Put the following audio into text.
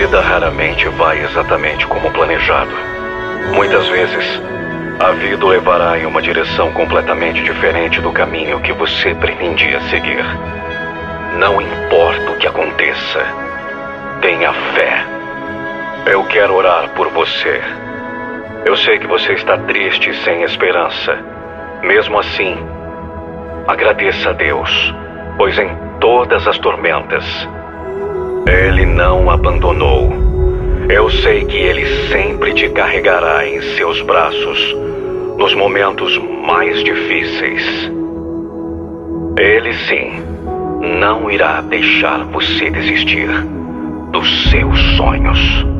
vida raramente vai exatamente como planejado. Muitas vezes, a vida o levará em uma direção completamente diferente do caminho que você pretendia seguir. Não importa o que aconteça, tenha fé. Eu quero orar por você. Eu sei que você está triste e sem esperança. Mesmo assim, agradeça a Deus, pois em todas as tormentas, Ele não abandonou. Eu sei que Ele sempre te carregará em seus braços nos momentos mais difíceis. Ele sim não irá deixar você desistir dos seus sonhos.